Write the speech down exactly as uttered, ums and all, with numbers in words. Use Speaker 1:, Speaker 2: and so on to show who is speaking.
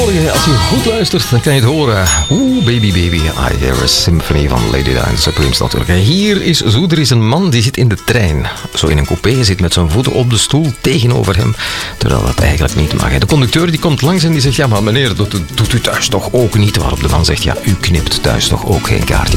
Speaker 1: Goedemorgen, als je goed luistert, dan kan je het horen. Oeh, baby, baby, I hear a symphony van Lady Di and the Supremes natuurlijk. Hier is zo, er is een man die zit in de trein. Zo in een coupé, zit met zijn voeten op de stoel tegenover hem, terwijl dat eigenlijk niet mag. De conducteur die komt langs en die zegt, ja maar meneer, dat doet u thuis toch ook niet? Waarop de man zegt, ja, u knipt thuis toch ook geen kaartje.